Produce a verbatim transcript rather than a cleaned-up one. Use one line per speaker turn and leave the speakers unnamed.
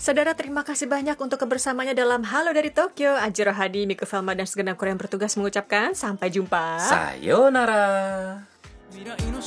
Saudara, terima kasih banyak untuk kebersamaannya dalam Halo dari Tokyo. Ajiro Hadi, Miku Velma, dan segenap kru yang bertugas mengucapkan sampai jumpa.
Sayonara.